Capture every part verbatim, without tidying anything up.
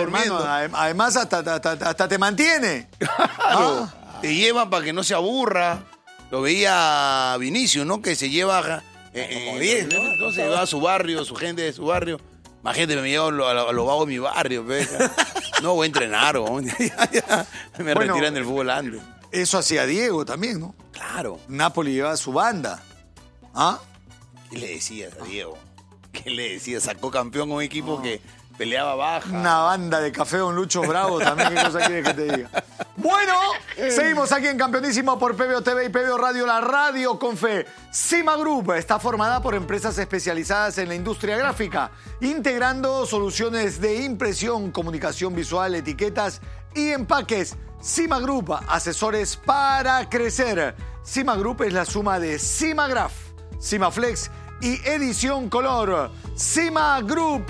durmiendo. Hermano, además, hasta, hasta, hasta te mantiene. Claro. ¿Ah? Te llevan para que no se aburra. Lo veía Vinicius, ¿no? Que se lleva... Eh, como diez, ¿no? Entonces lleva a su barrio, su gente de su barrio. Imagínate, me llevo a los lo vagos de mi barrio. Pe. No voy a entrenar. ya, ya. Me bueno, retiran del fútbol antes. Eso hacía Diego también, ¿no? Claro. Napoli llevaba su banda. ¿Ah? ¿Qué le decías a Diego? ¿Qué le decías? Sacó campeón un equipo no. que peleaba baja. Una banda de café Don Lucho Bravo también. ¿Qué cosa quieres que te diga? Bueno, seguimos aquí en Campeonísimo por P B O T V y P B O Radio, la radio con fe. Cima Group está formada por empresas especializadas en la industria gráfica, integrando soluciones de impresión, comunicación visual, etiquetas y empaques. Cima Group, asesores para crecer. Cima Group es la suma de Cimagraph, Cimaflex y Edición Color. Cima Group.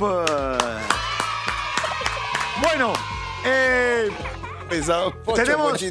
Bueno, eh... Pesado. Pocho, tenemos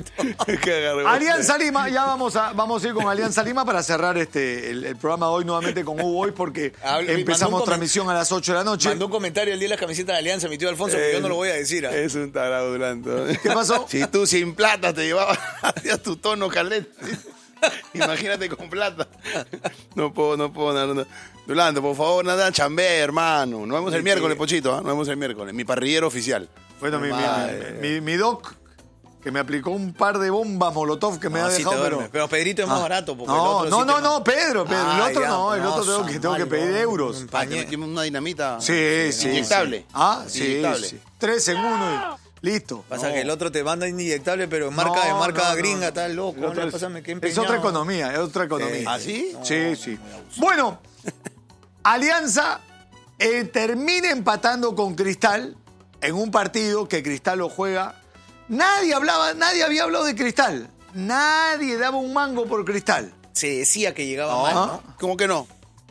Alianza Lima, ya vamos a, vamos a ir con Alianza Lima para cerrar este el, el programa de hoy nuevamente con Hugo hoy porque Hable, empezamos transmisión a las ocho de la noche. Mandó un comentario el día de las camisetas de Alianza, mi tío Alfonso, eh, pero yo no lo voy a decir. ¿eh? Es un tarado Duranto. ¿Qué pasó? Si tú sin plata te llevabas hacías tu tono Caldet. Imagínate con plata. No puedo, no puedo, no, no. Duranto, por favor, nada, chambé, hermano. Nos vemos el miércoles, Pochito, ¿eh? Nos vemos el miércoles. Mi parrillero oficial. Bueno, mi, mi, mi, mi doc que me aplicó un par de bombas Molotov que me no, ha dejado, sí pero... Pero Pedrito es más ah. barato. Porque no, el otro no, sí no, te... no, Pedro, Pedro. Ah, el otro ya, no, el no, otro tengo que, tengo que pedir euros. Ah, una dinamita. Sí, sí. Inyectable. Sí. Ah, sí, inyectable. Sí. Tres en uno y listo. Pasa no. que el otro te manda inyectable, pero en marca, no, de marca no, gringa, no. Está loco. Es, Pásame, qué es otra economía, es otra economía. ¿Ah, sí? No, sí, sí. Bueno, Alianza eh, termina empatando con Cristal en un partido que Cristal lo juega. Nadie hablaba, nadie había hablado de Cristal. Nadie daba un mango por Cristal. Se decía que llegaba no, mal, ¿no? ¿Cómo que no?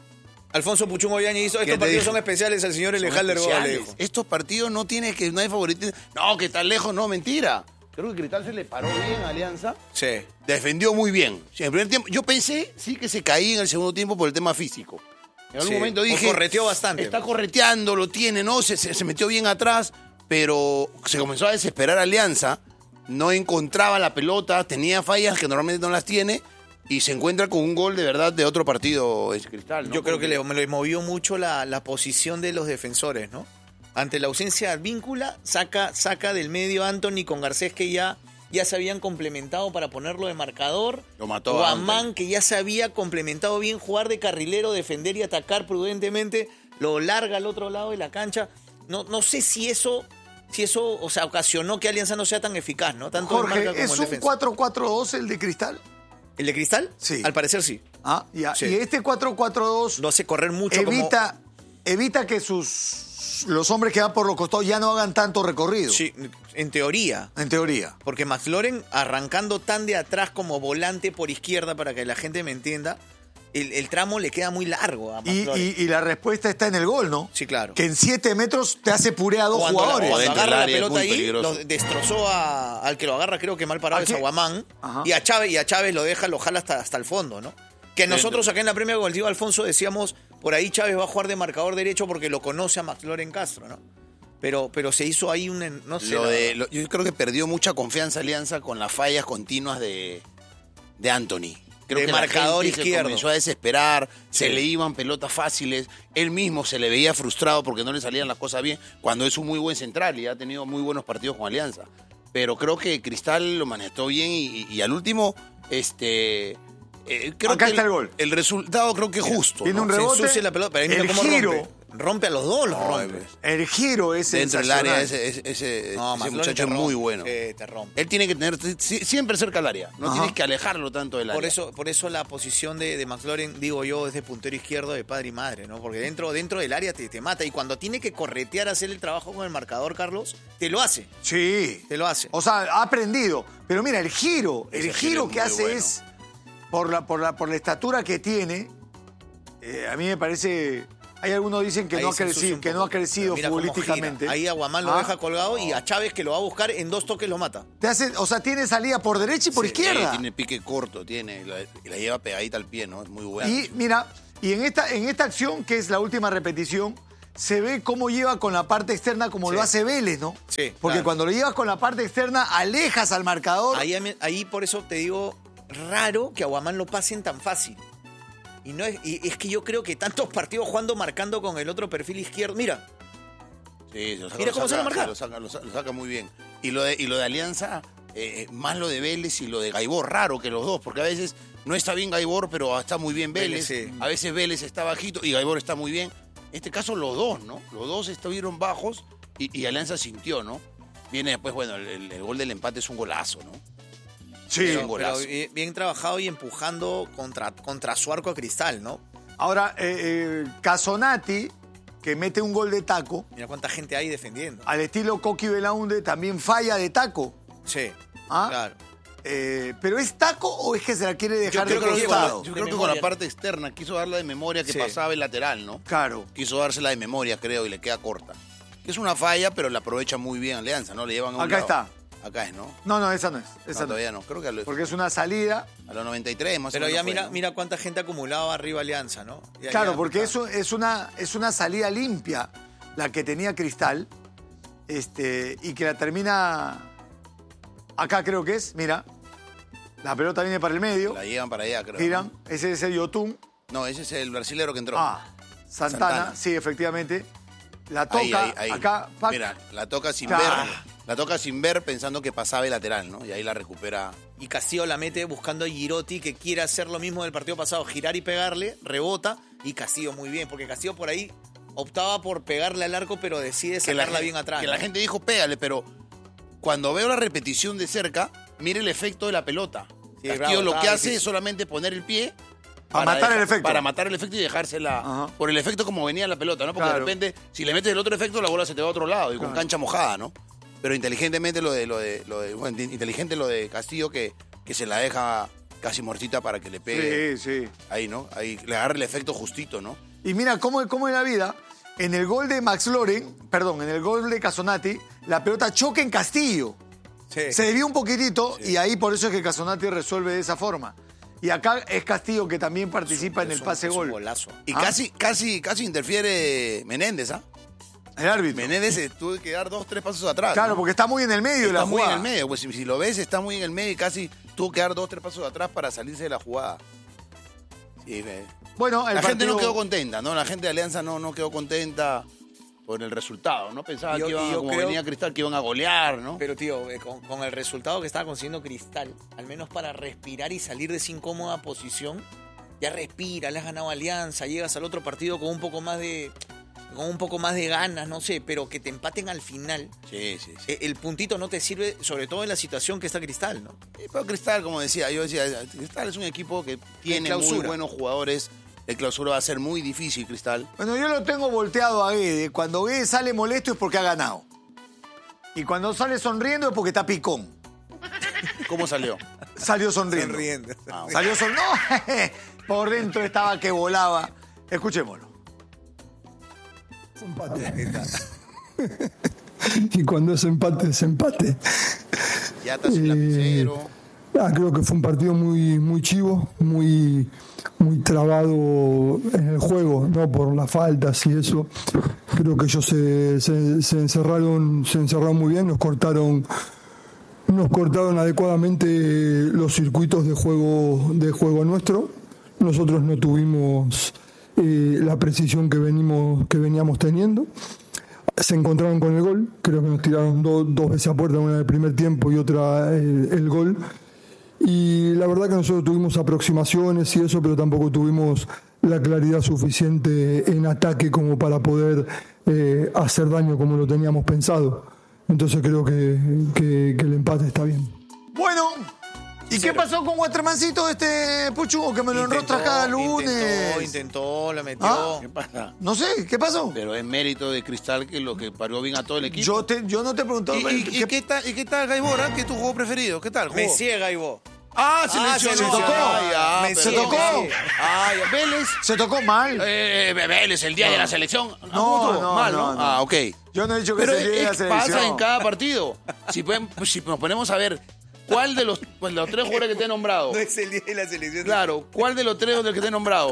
Alfonso Puchún Ollaña hizo, estos partidos son especiales al señor Elejalder Gómez. Estos partidos no tiene que, no hay favorito. No, que está lejos, no, mentira. Creo que Cristal se le paró bien a Alianza. Sí. Defendió muy bien. Sí, en el primer tiempo, yo pensé, sí, que se caía en el segundo tiempo por el tema físico. En algún sí, momento dije... correteó bastante. Está correteando, lo tiene, ¿no? Se, se, se metió bien atrás, pero se comenzó a desesperar Alianza. No encontraba la pelota, tenía fallas que normalmente no las tiene y se encuentra con un gol de verdad de otro partido es Cristal, ¿no? Yo creo que le, le movió mucho la, la posición de los defensores, ¿no? Ante la ausencia de Advíncula, saca, saca del medio a Anthony con Garcés que ya, ya se habían complementado para ponerlo de marcador. Lo mató. Guamán que ya se había complementado bien, jugar de carrilero, defender y atacar prudentemente, lo larga al otro lado de la cancha. No, no sé si eso... Si eso, o sea, ocasionó que Alianza no sea tan eficaz, ¿no? Tanto Jorge, en marca como ¿es en un defensa. cuatro cuatro dos el de Cristal? ¿El de Cristal? Sí. Al parecer sí. Ah, ya. Sí. Y este cuatro cuatro dos... Lo hace correr mucho evita, como... evita que sus los hombres que van por los costados ya no hagan tanto recorrido. Sí, en teoría. En teoría. Porque McLaurin, arrancando tan de atrás como volante por izquierda, para que la gente me entienda, el, el tramo le queda muy largo a y, y, y la respuesta está en el gol, ¿no? Sí, claro. Que en siete metros te hace puré a dos cuando, jugadores. Cuando agarra la pelota ahí, peligroso. lo destrozó a, al que lo agarra, creo que mal parado es a Guamán. Ajá. Y a Chávez, y a Chávez lo deja, lo jala hasta, hasta el fondo, ¿no? Que nosotros acá en la Premier con el tío Alfonso decíamos, por ahí Chávez va a jugar de marcador derecho porque lo conoce a McLaurin Castro, ¿no? Pero, pero se hizo ahí un... No sé. Lo la... de, lo, yo creo que perdió mucha confianza Alianza con las fallas continuas de, de Anthony. Creo de que marcador la gente izquierdo. Se comenzó a desesperar, sí. Se le iban pelotas fáciles. Él mismo se le veía frustrado porque no le salían las cosas bien, cuando es un muy buen central y ha tenido muy buenos partidos con Alianza. Pero creo que Cristal lo manejó bien y, y, y al último, este... Eh, creo Acá que está el, el gol. El resultado creo que es justo. Tiene ¿no? un rebote. Se ensucia la pelota, pero ahí mira el cómo giro. rompe. Rompe a los dos, los No, rompe. El giro es dentro del sensacional. área, ese, ese, ese, No, ese McLaurin muchacho es te muy rompe, bueno. eh, te rompe. Él tiene que tener si- siempre cerca al área. No Ajá. tienes que alejarlo tanto del área. Por eso, por eso la posición de, de McLaurin, digo yo, es de puntero izquierdo de padre y madre, ¿no? Porque dentro, dentro del área te, te mata. Y cuando tiene que corretear, hacer el trabajo con el marcador, Carlos, te lo hace. Sí. Te lo hace. O sea, ha aprendido. Pero mira, el giro, el Ese giro giro es que muy hace bueno. es, por la, por, la, por la estatura que tiene, eh, a mí me parece... Hay algunos dicen que Ahí no ha se ensucia crecido, un que poco. no ha crecido Mira cómo futbolísticamente. gira. Ahí a Guamán lo Ah. deja colgado y a Chávez, que lo va a buscar, en dos toques lo mata. Te hace, o sea, tiene salida por derecha y por Sí, izquierda. Tiene pique corto, tiene, la, la lleva pegadita al pie, ¿no? Es muy bueno. Y mira, y en esta, en esta acción, que es la última repetición, se ve cómo lleva con la parte externa como Sí. lo hace Vélez, ¿no? Sí, Porque claro. cuando lo llevas con la parte externa, alejas al marcador. Ahí, ahí por eso te digo, raro que a Guamán lo pasen tan fácil. Y, no es, y es que yo creo que tantos partidos jugando marcando con el otro perfil izquierdo. Mira, Sí, lo saca, Mira lo cómo saca, se lo marca. Lo saca, lo saca, lo saca muy bien. Y lo de, y lo de Alianza, eh, más lo de Vélez y lo de Gaibor, raro que los dos, porque a veces no está bien Gaibor, pero está muy bien Vélez. Vélez, sí. A veces Vélez está bajito y Gaibor está muy bien. En este caso los dos, ¿no? Los dos estuvieron bajos y, y Alianza sintió, ¿no? Viene después, bueno, el, el- el gol del empate es un golazo, ¿no? Sí. Pero- pero golazo. bien, bien trabajado y empujando contra, contra su arco a Cristal, ¿no? Ahora, eh, eh, Casonati, que mete un gol de taco, Mira cuánta gente hay defendiendo. al estilo Coqui Belaunde, también falla de taco. Sí, ¿Ah? claro. Eh, ¿Pero es taco o es que se la quiere dejar de Yo creo, que, costado? yo De creo que con memoria. la parte externa quiso darla de memoria que Sí. pasaba el lateral, ¿no? Claro. Quiso dársela de memoria, creo, y le queda corta. Es una falla, pero la aprovecha muy bien Alianza, ¿no? Le llevan a un Acá lado. está. Acá es, ¿no? No, no, esa no es. No, Esa no, todavía no. Creo que a, lo- Porque es una salida. a los noventa y tres más o Pero menos ya fue, mira, ¿no? mira cuánta gente acumulaba arriba Alianza, ¿no? Ya- Claro, ya- porque eso es una, es una salida limpia la que tenía Cristal, este, y que la termina acá, creo que es, mira. La pelota viene para el medio, La llevan para allá, creo. giran, ¿no? ese es el Yotun. No, ese es el brasilero que entró. Ah, Santana, Santana. sí, efectivamente. La toca Ahí, ahí, ahí. acá, pac. Mira, la toca sin Claro. ver. La toca sin ver pensando que pasaba el lateral, ¿no? Y ahí la recupera. Y Castillo la mete buscando a Girotti, que quiere hacer lo mismo del partido pasado, girar y pegarle, rebota, y Castillo muy bien, porque Castillo por ahí optaba por pegarle al arco, pero decide Que la, sacarla gen- bien atrás. que ¿no? la gente dijo, pégale, pero cuando veo la repetición de cerca, mire el efecto de la pelota. Sí, Castillo bravo, lo que estaba hace difícil. es solamente poner el pie. Para matar el efecto. Para matar el efecto y dejársela. Ajá. Por el efecto como venía la pelota, ¿no? Porque Claro. de repente, si le metes el otro efecto, la bola se te va a otro lado y con Claro. cancha mojada, ¿no? Pero inteligentemente lo de, lo de, lo de bueno, inteligente lo de Castillo que, que se la deja casi muertita para que le pegue. Sí, sí. Ahí, ¿no? Ahí le agarra el efecto justito, ¿no? Y mira cómo, cómo es la vida. En el gol de Max Loren, perdón, en el gol de Casonati, la pelota choca en Castillo. Sí. Se desvió un poquitito y ahí por eso es que Casonati resuelve de esa forma. Y acá es Castillo que también participa en Es el un- pase es un gol. golazo. Y ¿Ah? casi, casi, casi interfiere Menéndez, ¿ah? El árbitro. Menéndez se tuvo que dar dos, tres pasos atrás. Claro, ¿no? porque está muy en el medio de Está la muy en jugada. el medio, pues si, si lo ves, está muy en el medio y casi tuvo que dar dos, tres pasos atrás para salirse de la jugada. Sí, ve. Bueno, el la gente no partido- quedó contenta, ¿no? La gente de Alianza no, no quedó contenta por el resultado, ¿no? Pensaba Yo- que iban, yo como creo- venía Cristal, que iban a golear, ¿no? Pero, tío, eh, con, con el resultado que estaba consiguiendo Cristal, al menos para respirar y salir de esa incómoda posición, ya respira, le has ganado Alianza, llegas al otro partido con un poco más de con un poco más de ganas, no sé, pero que te empaten al final. Sí, sí, sí. eh, El puntito no te sirve, sobre todo en la situación que está Cristal, ¿no? Eh, Pero Cristal, como decía, yo decía, Cristal es un equipo que tiene muy clausura. buenos jugadores. El clausura va a ser muy difícil, Cristal. Bueno, yo lo tengo volteado a Guede. Cuando Guede sale molesto es porque ha ganado. Y cuando sale sonriendo es porque está picón. ¿Cómo salió? Salió sonriendo. Sonriendo. Ah, bueno. Salió sonriendo. No, por dentro estaba que volaba. Escuchémoslo. Empate. Y cuando es empate, es empate. Ya está sin lapicero. Ah, creo que fue un partido muy, muy chivo, muy, muy trabado en el juego, ¿no? Por las faltas y eso. Creo que ellos se, se, se encerraron, se encerraron muy bien, nos cortaron, nos cortaron adecuadamente los circuitos de juego, de juego nuestro. Nosotros no tuvimos eh, la precisión que venimos, que veníamos teniendo. Se encontraron con el gol, creo que nos tiraron do- dos veces a puerta, una en el primer tiempo y otra el, el gol. Y la verdad que nosotros tuvimos aproximaciones y eso, pero tampoco tuvimos la claridad suficiente en ataque como para poder eh, hacer daño como lo teníamos pensado. Entonces creo que, que, que el empate está bien. Bueno, ¿y qué pasó con Watermancito este Puchu? ¿O que me lo enrostras cada lunes? Intentó, intentó, la metió. Ah. ¿Qué pasa? No sé, ¿qué pasó? Pero es mérito de Cristal que lo que parió bien a todo el equipo. Yo, te, yo no te he preguntado. ¿Y, y- y ¿qué- qué tal, ¿Y qué tal Gaibora? ¿Qué es tu juego preferido? ¿Qué tal? Me ¿Jugó? ciega y vos. Ah, se Ah, lesionó. se tocó. Ah, ya, Me pero- se tocó. Ah, ya. Vélez. Se tocó mal. Eh, eh, Vélez, el día de la selección. Ah, No, ¿cómo estuvo? no, Mal, no, ¿no? no. Ah, ok. Yo no he dicho que Pero se llegue a la es- selección. pasa en cada partido. Si, pueden- si nos ponemos a ver, ¿cuál de los, pues, los tres jugadores que te he nombrado? No es el día de la selección. Claro, ¿cuál de los tres de los que te he nombrado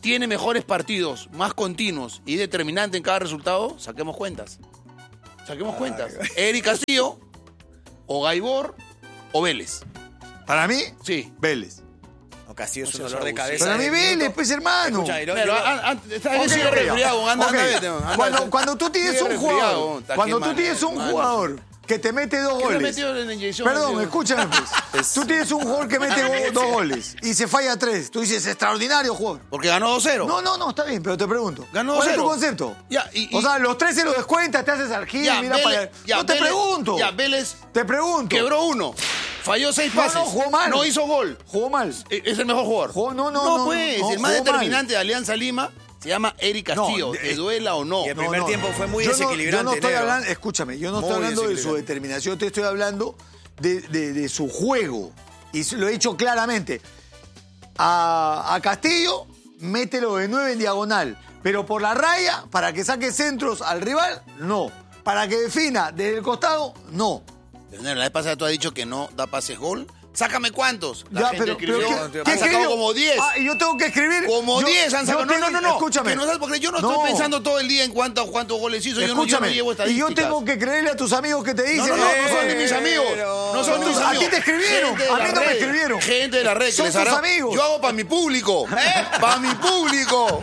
tiene mejores partidos, más continuos y determinante en cada resultado, saquemos cuentas. Saquemos cuentas. Eric Castillo, o Gaibor, o Vélez. Para mí, Sí. Vélez. No, Castillo es No un seas dolor de abusivo. cabeza. Para mí de Vélez, minuto. pues, hermano. Escucha, yo- Pero, yo- an- an- está Ok, sigue ok, resfriado, anda, ok. anda, vete, anda, Cuando, vete. cuando tú tienes Sigue un resfriado, jugador, está cuando que tú mal, tienes un mano. jugador que te mete dos ¿Qué le goles. metió la inyección? Perdón, Metió- escúchame pues. Tú tienes un jugador que mete go- dos goles y se falla tres. Tú dices, extraordinario jugador. Porque ganó dos cero. No, no, no, está bien, pero te pregunto. Ganó ¿Cuál es cero. tu concepto? Ya, y- y- o sea, los tres se los descuentas, te haces al gil, Ya, mira Vélez- para allá. ya, No te Vélez- pregunto. Ya, Vélez Te pregunto. quebró uno. Falló seis No, pases. no, jugó mal. No hizo gol. Jugó mal. Eh, Es el mejor jugador. Jugó- no, no, No, no, pues, no, el más jugó determinante de Alianza Lima se llama Eric Castillo. No, te eh, duela o no. y el primer tiempo fue muy yo no- desequilibrante, Yo no estoy negro. hablando, escúchame, yo no Muy estoy hablando de su desequilibrante. determinación, yo te estoy hablando de, de- de su juego. Y se- lo he dicho claramente. A, a Castillo, mételo de nueve en diagonal. Pero por la raya, para que saque centros al rival, no. Para que defina desde el costado, no. La vez pasada tú has dicho que no da pases gol. Sácame cuántos. La Ya, gente pero, pero escribió. ¿qué, han qué sacado escribió? como diez. Ah, y yo tengo que escribir. Como Yo- diez han yo sacado. tengo- no, no, no. Escúchame. Que no sabes, porque yo no, estoy pensando todo el día en cuántos, cuántos goles hizo. Yo no, yo no Escúchame, llevo y estadísticas. yo tengo que creerle a tus amigos que te dicen. No, no, no, no son de "Eh, mis amigos. No son de mis A amigos. ti te escribieron, Gente de a la mí no me red. escribieron. Gente de la red. que Son les tus hará- amigos. Yo hago para mi público. Para mi público.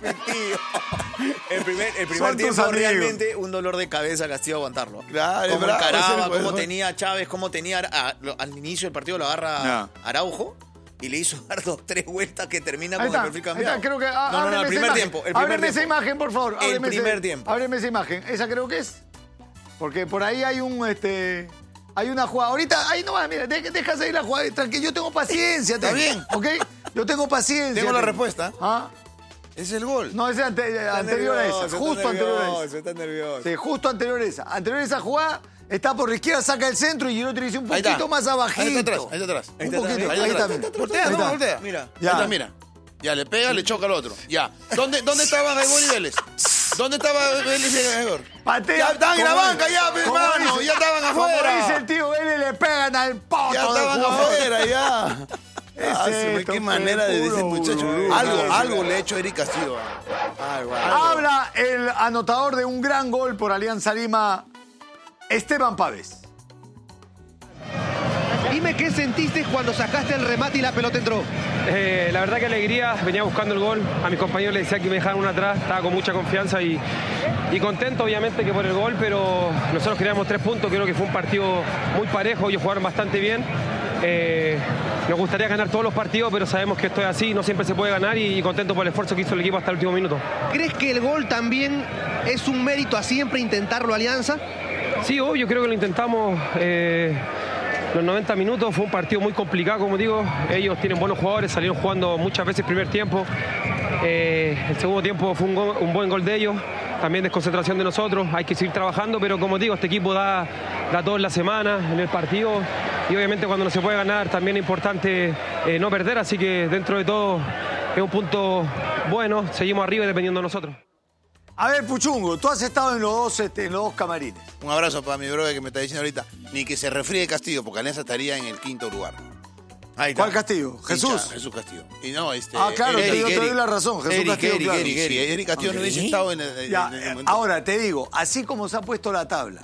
El primer, el Son primer tus tiempo amigos. realmente un dolor de cabeza Castillo aguantarlo. Claro, es Cómo bravo, encaraba, es el- cómo es- tenía Chávez, cómo tenía... a- lo- al inicio del partido lo agarra Ya. Araujo y le hizo dar dos, tres vueltas que termina Ahí con está, el perfil ahí cambiado. está, creo que, ah, no, no, no, ábreme el esa primer imagen. tiempo. El primer Ábreme esa tiempo. imagen, por favor. El ábreme primer ese- tiempo. Ábreme esa imagen. Esa creo que es. Porque por ahí hay un, este... Hay una jugada. Ahorita, ahí no va, mira, de- dejas ahí la jugada. Tranquilo, yo tengo paciencia. Está tengo, bien. ¿Ok? Yo tengo paciencia. Tengo la tengo. respuesta. ¿Ah? Es el gol. No, ese ante- Está anterior a nervioso, esa. está Justo anterior a nervioso, esa. está nervioso. Sí, justo anterior a esa. Anterior a esa jugada, está por la izquierda, saca el centro y Girotti le dice un Ahí está. poquito más abajito. Ahí está atrás. Ahí está atrás. Un está poquito. atrás, Ahí Ahí está. está. mira. Voltea, Ahí no, está. voltea. Mira. Ya. Ahí está, mira. Ya, le pega, le choca al otro. Ya. ¿Dónde, dónde estaba Gaibor y Vélez? ¿Dónde estaba Vélez y Gaibor? Patea. Ya estaban en la Como banca, dice- ya, mi como hermano. dice- Ya estaban Como afuera. dice el tío, él le pegan al poto. Ya del estaban jugador. afuera, ya. Ah, Es se ve esto, qué pe, manera de ese puro muchacho. burro. Algo, algo le ha hecho Eric Castillo. Ay, guau. Habla el anotador de un gran gol por Alianza Lima, Esteban Pávez. Dime qué sentiste cuando sacaste el remate y la pelota entró. Eh, la verdad que alegría, venía buscando el gol, a mis compañeros les decía que me dejaran una atrás, estaba con mucha confianza y, y contento obviamente que por el gol, pero nosotros queríamos tres puntos, creo que fue un partido muy parejo, ellos jugaron bastante bien. Eh, nos gustaría ganar todos los partidos, pero sabemos que esto es así, no siempre se puede ganar y, y contento por el esfuerzo que hizo el equipo hasta el último minuto. ¿Crees que el gol también es un mérito a siempre intentarlo, Alianza? Sí, obvio, creo que lo intentamos. eh, Los noventa minutos fue un partido muy complicado, como digo. Ellos tienen buenos jugadores, salieron jugando muchas veces el primer tiempo. Eh, el segundo tiempo fue un, go- un buen gol de ellos. También desconcentración de nosotros. Hay que seguir trabajando, pero como digo, este equipo da, da todo en la semana, en el partido. Y obviamente cuando no se puede ganar también es importante eh, no perder. Así que dentro de todo es un punto bueno. Seguimos arriba y dependiendo de nosotros. A ver, Puchungo, tú has estado en los dos, este, en los dos camarines. Un abrazo para mi brother que me está diciendo ahorita. Ni que se refríe Castillo, porque Alianza estaría en el quinto lugar. Ahí está. ¿Cuál Castillo? Jesús. Hincha, Jesús Castillo. Y no, este. Ah, claro, Eric, yo te doy Eric. la razón. Jesús Eric, Castillo, Eric, claro. Eric, Eric. Eric Castillo no hubiese estado en el, en Ya, el eh, momento. ahora te digo, así como se ha puesto la tabla,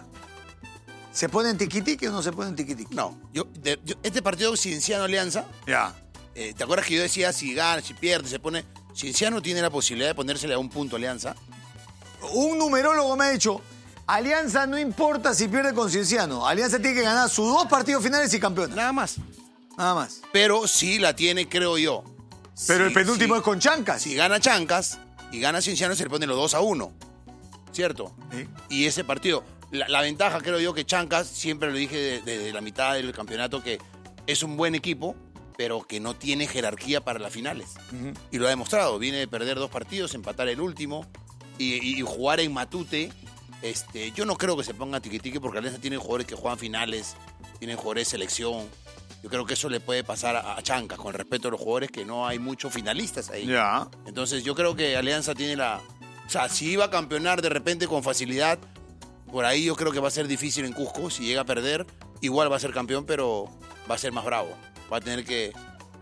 ¿se pone en tiquitiqui o no se pone en tiquitiqui? No, yo, de- yo- este partido Cienciano-Alianza, Ya. eh, ¿te acuerdas que yo decía si gana, si pierde, se pone. Cienciano tiene la posibilidad de ponérsele a un punto a Alianza. Un numerólogo me ha dicho, Alianza no importa si pierde con Cienciano. Alianza tiene que ganar sus dos partidos finales y campeona. Nada más. Nada más. Pero sí la tiene, creo yo. Pero Sí, el penúltimo sí. es con Chancas. Si gana Chancas y gana Cienciano, se le pone los dos a uno. ¿Cierto? Sí. Y ese partido, la, la ventaja creo yo que Chancas, siempre lo dije desde de, de la mitad del campeonato, que es un buen equipo, pero que no tiene jerarquía para las finales. Y lo ha demostrado. Viene de perder dos partidos, empatar el último y, y- y jugar en Matute. Este, yo no creo que se ponga tiquitique porque Alianza tiene jugadores que juegan finales, tienen jugadores de selección. Yo creo que eso le puede pasar a, a Chancas, con el respeto a los jugadores, que no hay muchos finalistas ahí. Ya. Entonces yo creo que Alianza tiene la... O sea, si iba a campeonar de repente con facilidad, por ahí yo creo que va a ser difícil en Cusco. Si llega a perder, igual va a ser campeón, pero va a ser más bravo. Va a tener que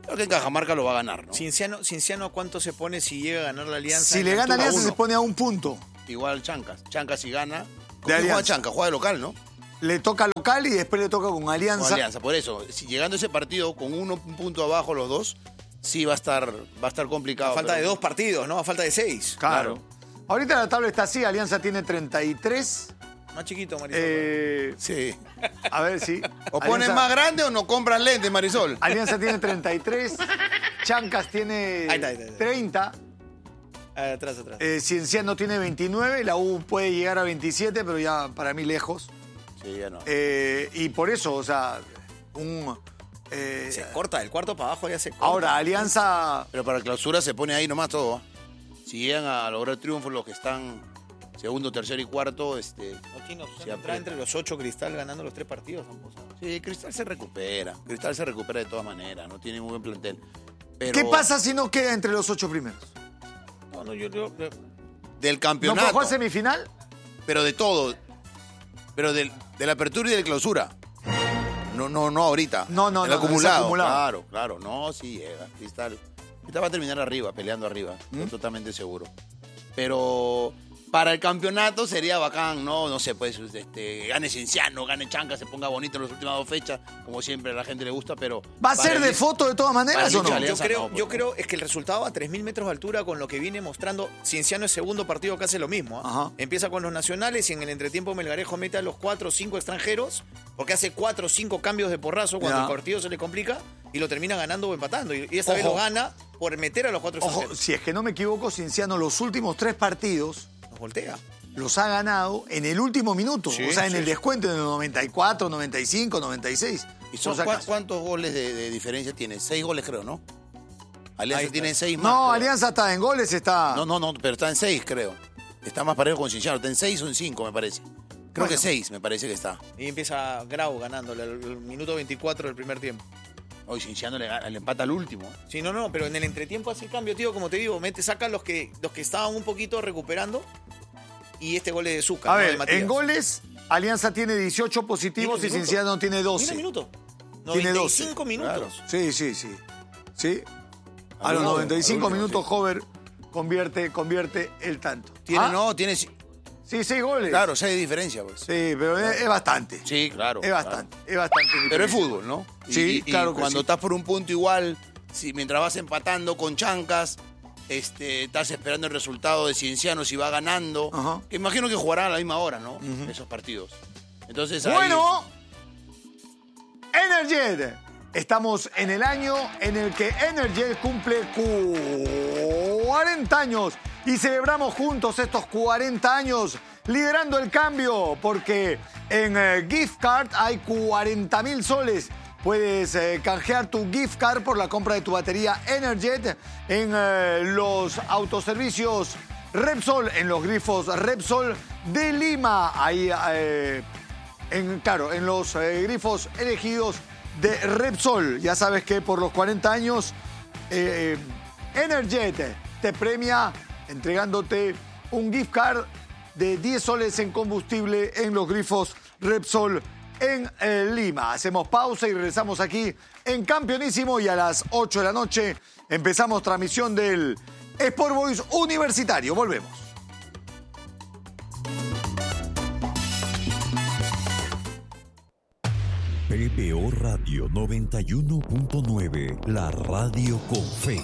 Creo que en Cajamarca lo va a ganar, ¿no? Cienciano, Cienciano, ¿a cuánto se pone si llega a ganar la Alianza? Si le gana Alianza, se pone a un punto. Igual Chancas. Chancas si gana. De ¿Con quién juega Alianza. Chancas? Juega de local, ¿no? Le toca local y después le toca con Alianza. Con Alianza, por eso. Si llegando ese partido con uno un punto abajo los dos, sí va a estar, va a estar complicado. A falta pero- de dos partidos, ¿no? A falta de seis. Claro. Ahorita la tabla está así, Alianza tiene treinta y tres. Más chiquito, Marisol. Eh, Sí. a ver si. O ponen Alianza- más grande o no compran lentes, Marisol. Alianza tiene treinta y tres. Chancas tiene Ahí está, ahí está, ahí está. treinta. Ah, atrás, atrás. Eh, Cienciano tiene veintinueve. La U puede llegar a veintisiete, pero ya para mí lejos. Sí, ya no. Eh, y por eso, o sea, un. eh, Se corta, del cuarto para abajo ya se corta. ahora, Alianza. Pero para clausura se pone ahí nomás todo. ¿eh? Si llegan a lograr triunfos los que están segundo, tercero y cuarto, este. No tiene opción Se de entrar aprieta. entre los ocho Cristal ganando los tres partidos. Vamos a- Sí, Cristal se recupera. Cristal se recupera de todas maneras. No tiene muy buen plantel. Pero ¿Qué pasa si no queda entre los ocho primeros? No, no, yo, yo- yo- del ¿No campeonato? puede jugar semifinal? Pero de todo. Pero del, de la apertura y de la clausura. No, no, no ahorita. No, no, El no, no, es acumulado. acumulado. Claro, claro. No, sí llega. Cristal. Cristal va a terminar arriba, peleando arriba. ¿Mm? Estoy totalmente seguro. Pero para el campeonato sería bacán, ¿no? No sé, pues, este, gane Cienciano, gane Chanca, se ponga bonito en las últimas dos fechas, como siempre a la gente le gusta, pero... ¿Va a para ser el- de foto de todas para maneras el o no? hincha de yo Alianza creo, no, pues, yo no. creo es que el resultado a tres mil metros de altura con lo que viene mostrando Cienciano es segundo partido que hace lo mismo. ¿ah? Ajá. Empieza con los nacionales y en el entretiempo Melgarejo mete a los cuatro o cinco extranjeros porque hace cuatro o cinco cambios de porrazo cuando Ya. el partido se le complica y lo termina ganando o empatando. Y, y esta vez Ojo. lo gana por meter a los cuatro Ojo, extranjeros. si es que no me equivoco, Cienciano los últimos tres partidos Nos voltea. los ha ganado en el último minuto. Sí, o sea, en sí, el sí. descuento en el noventa y cuatro, noventa y cinco, noventa y seis. ¿Y son Por si cua- acaso. cuántos goles de, de diferencia tiene? Seis goles creo, ¿no? Ahí Alianza está. tiene seis más. No, creo. Alianza está en goles, está... No, no, no, pero está en seis, creo. Está más parejo con Cienciano. Está en seis o en cinco, me parece. Creo Bueno. que seis, me parece que está. Y empieza Grau ganándole al al minuto veinticuatro del primer tiempo. Hoy Cienciano le, gana- le empata al último. Sí, no, no, pero en el entretiempo hace el cambio, tío, como te digo, mete, saca los que, los que estaban un poquito recuperando y este gol es de Zucca. A ¿no? de ver, Matías. en goles, Alianza tiene dieciocho positivos Mira y el minuto. Cienciano tiene Mira doce. el minuto. Tiene noventa y doce. cinco minutos. Sí, sí, sí. Sí. A Al los último, noventa y cinco al último, minutos, Hover convierte, convierte el tanto. Tiene, ¿Ah? no, tiene. Sí, seis goles. Claro, seis de diferencia, pues. Sí, pero es, es bastante. Sí, claro. Es bastante, es bastante. Pero es diferencia. fútbol, ¿no? Y- Sí, y, y claro que cuando sí. estás por un punto igual, si mientras vas empatando con Chancas, este, estás esperando el resultado de Cienciano si va ganando. Ajá. Que imagino que jugarán a la misma hora, ¿no? Esos partidos. Entonces ahí- Bueno, Energet. Estamos en el año en el que Energet cumple cuarenta años y celebramos juntos estos cuarenta años liderando el cambio porque en eh, Gift Card hay cuarenta mil soles. Puedes eh, canjear tu gift card por la compra de tu batería Energet en eh, los autoservicios Repsol, en los grifos Repsol de Lima. Ahí, eh, en, claro, en los eh, grifos elegidos de Repsol. Ya sabes que por los cuarenta años, eh, Energet te premia entregándote un gift card de diez soles en combustible en los grifos Repsol en eh, Lima. Hacemos pausa y regresamos aquí en Campeonísimo y a las ocho de la noche empezamos transmisión del Sport Boys Universitario. Volvemos. P P O Radio noventa y uno punto nueve, la radio con fe.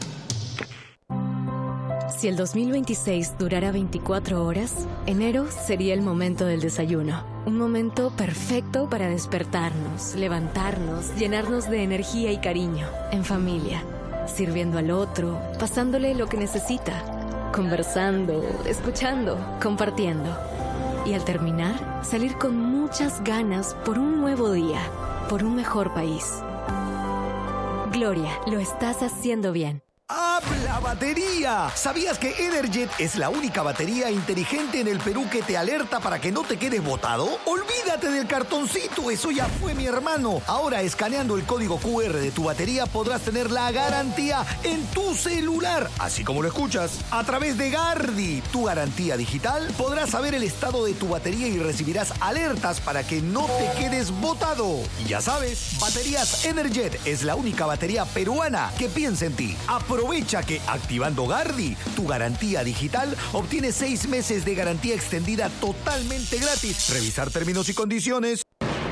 Si el dos mil veintiséis durara veinticuatro horas, enero sería el momento del desayuno. Un momento perfecto para despertarnos, levantarnos, llenarnos de energía y cariño, en familia, sirviendo al otro, pasándole lo que necesita, conversando, escuchando, compartiendo. Y al terminar, salir con muchas ganas por un nuevo día, por un mejor país. Gloria, lo estás haciendo bien. Habla batería. ¿Sabías que Energet es la única batería inteligente en el Perú que te alerta para que no te quedes botado? Olvídate del cartoncito, eso ya fue, mi hermano. Ahora, escaneando el código cu erre de tu batería, podrás tener la garantía en tu celular, así como lo escuchas. A través de Gardi, tu garantía digital, podrás saber el estado de tu batería y recibirás alertas para que no te quedes botado. Y ya sabes, Baterías Energet es la única batería peruana que piensa en ti. Aprovecha que activando Gardi, tu garantía digital, obtienes seis meses de garantía extendida totalmente gratis. Revisar términos y condiciones.